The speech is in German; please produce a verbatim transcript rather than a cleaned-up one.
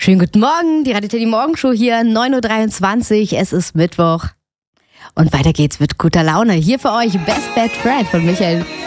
Schönen guten Morgen, die Radio Teddy Morgenshow hier, neun Uhr dreiundzwanzig, es ist Mittwoch. Und weiter geht's mit guter Laune. Hier für euch Best Bad Friend von Michael